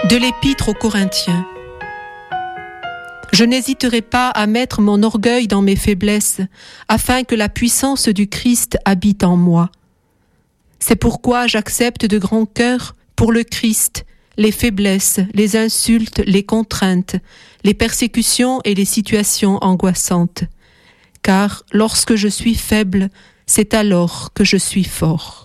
De l'Épître aux Corinthiens. Je n'hésiterai pas à mettre mon orgueil dans mes faiblesses, afin que la puissance du Christ habite en moi. C'est pourquoi j'accepte de grand cœur, pour le Christ, les faiblesses, les insultes, les contraintes, les persécutions et les situations angoissantes. Car lorsque je suis faible, c'est alors que je suis fort.